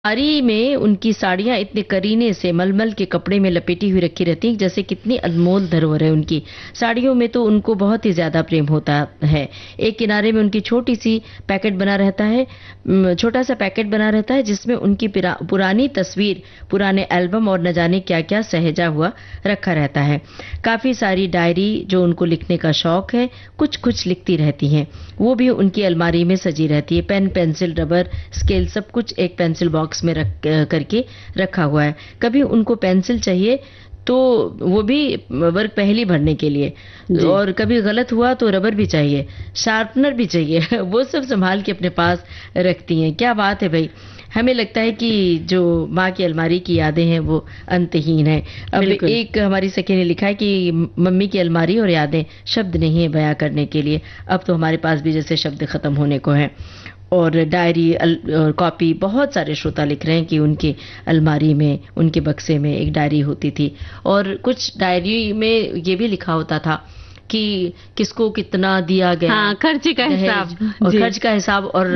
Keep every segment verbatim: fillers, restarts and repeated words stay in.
अलमारी में उनकी साड़ियाँ इतने करीने से मलमल के कपड़े में लपेटी हुई रखी रहती हैं, जैसे कितनी अनमोल धरोहर है उनकी। साड़ियों में तो उनको बहुत ही ज़्यादा प्रेम होता है। एक किनारे में उनकी छोटी सी पैकेट बना रहता है, उम, छोटा सा पैकेट बना रहता है जिसमें उनकी पिरा पुरानी तस्वीर, पुराने एल्बम और न जाने क्या-क्या सहेजा हुआ रखा रहता है। काफ़ी सारी डायरी जो उनको लिखने का शौक है, कुछ-कुछ लिखती रहती हैं। वो भी उनकी अलमारी में सजी रहती है। पेन, पेंसिल, रबर, स्केल सब कुछ एक पेंसिल बॉक्स में रख करके रखा हुआ है। कभी उनको पेंसिल चाहिए तो वो भी वर्क पहेली भरने के लिए, और कभी गलत हुआ तो रबर भी चाहिए, शार्पनर भी चाहिए। वो सब संभाल के अपने पास रखती हैं। क्या बात है भाई! हमें लगता है कि जो माँ की अलमारी की यादें हैं वो अंतहीन है। अब एक हमारी सखी ने लिखा है कि मम्मी की अलमारी और यादें शब्द नहीं है बयां करने के लिए। अब तो हमारे पास भी जैसे शब्द खत्म होने को हैं। और डायरी और कॉपी, बहुत सारे श्रोता लिख रहे हैं कि उनकी अलमारी में, उनके बक्से में एक डायरी होती थी, और कुछ डायरी में ये भी लिखा होता था कि किसको कितना दिया गया, हाँ, खर्च का हिसाब, और खर्च का हिसाब, और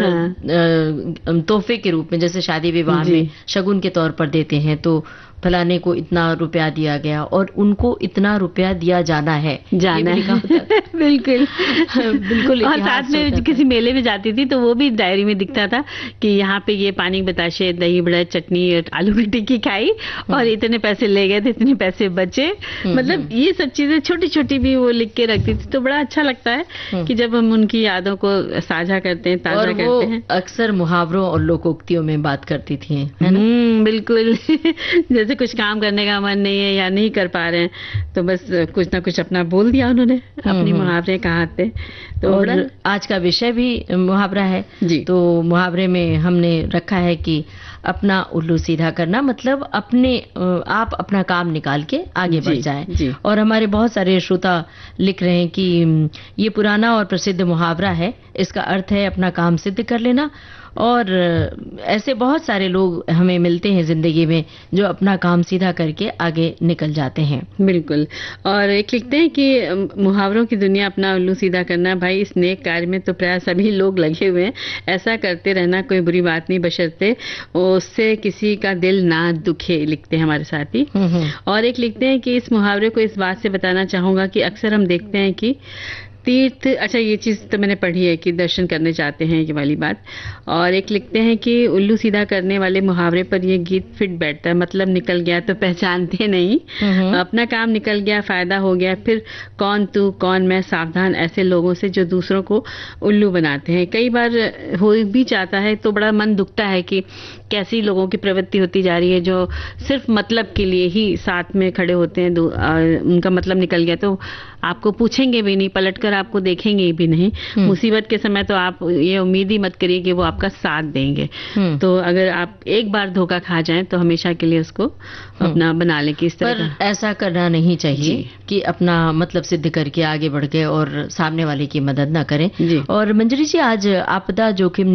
हाँ। तोहफे के रूप में, जैसे शादी विवाह में शगुन के तौर पर देते हैं तो फलाने को इतना रुपया दिया गया और उनको इतना रुपया दिया जाना है, जाना है। बिल्कुल बिल्कुल। और साथ में किसी मेले में जाती थी तो वो भी डायरी में दिखता था कि यहाँ पे ये पानी बताशे, दही बड़ा, चटनी, आलू की टिक्की खाई और इतने पैसे ले गए थे, इतने पैसे बचे। मतलब ये सब चीजें छोटी छोटी भी वो लिख के रखती थी। तो बड़ा अच्छा लगता है कि जब हम उनकी यादों को साझा करते हैं, ताजा करते हैं। अक्सर मुहावरों और लोकोक्तियों में बात करती थी, है ना? बिल्कुल। जैसे कुछ काम करने का मन नहीं है या नहीं कर पा रहे हैं तो बस कुछ ना कुछ अपना बोल दिया उन्होंने, अपनी मुहावरे कहावते। तो और आज का विषय भी मुहावरा है जी। तो मुहावरे में हमने रखा है कि अपना उल्लू सीधा करना, मतलब अपने आप अपना काम निकाल के आगे बढ़ जाए। और हमारे बहुत सारे श्रोता लिख रहे हैं कि ये पुराना और प्रसिद्ध मुहावरा है, इसका अर्थ है अपना काम सिद्ध कर लेना। और ऐसे बहुत सारे लोग हमें मिलते हैं जिंदगी में जो अपना काम सीधा करके आगे निकल जाते हैं। बिल्कुल। और एक लिखते हैं कि मुहावरों की दुनिया, अपना उल्लू सीधा करना। भाई, इस नेक कार्य में तो प्राय सभी लोग लगे हुए हैं। ऐसा करते रहना कोई बुरी बात नहीं, बशर्ते उससे किसी का दिल ना दुखे, लिखते हैं हमारे साथी। और एक लिखते हैं कि इस मुहावरे को इस बात से बताना चाहूंगा कि अक्सर हम देखते हैं कि तीर्थ, अच्छा ये चीज़ तो मैंने पढ़ी है कि दर्शन करने जाते हैं, ये वाली बात। और एक लिखते हैं कि उल्लू सीधा करने वाले मुहावरे पर ये गीत फिट बैठता है, मतलब निकल गया तो पहचानते नहीं, अपना काम निकल गया, फायदा हो गया, फिर कौन तू कौन मैं, सावधान ऐसे लोगों से जो दूसरों को उल्लू बनाते हैं। कई बार हो भी जाता है तो बड़ा मन दुखता है कि कैसी लोगों की प्रवृत्ति होती जा रही है जो सिर्फ मतलब के लिए ही साथ में खड़े होते हैं। उनका मतलब निकल गया तो आपको पूछेंगे भी नहीं, पलटकर आपको देखेंगे भी नहीं। मुसीबत के समय तो आप ये उम्मीद ही मत करिए कि वो आपका साथ देंगे। तो अगर आप एक बार धोखा खा जाएं तो हमेशा के लिए उसको अपना बना लें कि इस तरह। पर ऐसा करना नहीं चाहिए कि अपना मतलब सिद्ध करके आगे बढ़ गए और सामने वाले की मदद ना करें। और मंजरी जी, आज आपदा जोखिम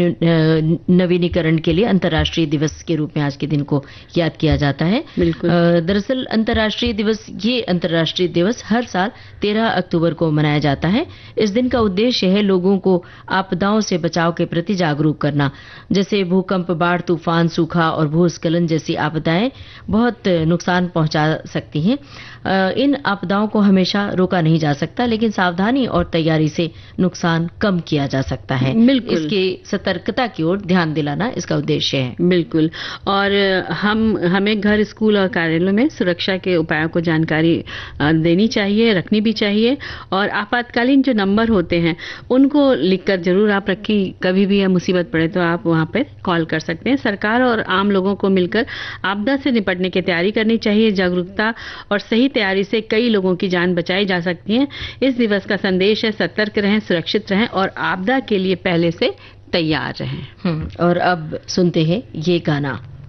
नवीनीकरण के लिए अंतर्राष्ट्रीय दिवस के रूप में आज के दिन को याद किया जाता है। दरअसल अंतर्राष्ट्रीय दिवस, ये अंतर्राष्ट्रीय दिवस हर साल तेरह अक्टूबर को मनाया जाता है। इस दिन का उद्देश्य है लोगों को आपदाओं से बचाव के प्रति जागरूक करना। जैसे भूकंप, बाढ़, तूफान, सूखा और भूस्खलन जैसी आपदाएं बहुत नुकसान पहुंचा सकती हैं। इन आपदाओं को हमेशा रोका नहीं जा सकता, लेकिन सावधानी और तैयारी से नुकसान कम किया जा सकता है। इसके सतर्कता की ओर ध्यान दिलाना इसका उद्देश्य है। बिल्कुल। और हम हमें घर, स्कूल और कार्यालयों में सुरक्षा के उपायों को जानकारी देनी चाहिए, रखनी भी चाहिए। और आपातकालीन जो नंबर होते हैं उनको लिखकर जरूर आप रखें। कभी भी मुसीबत पड़े तो आप वहां पर कॉल कर सकते हैं। सरकार और आम लोगों को मिलकर आपदा से निपटने की तैयारी करनी चाहिए। जागरूकता और सही तैयारी से कई लोगों की जान बचाई जा सकती है। इस दिवस का संदेश है सतर्क रहें, सुरक्षित रहें और आपदा के लिए पहले से तैयार रहें। और अब सुनते हैं ये गाना।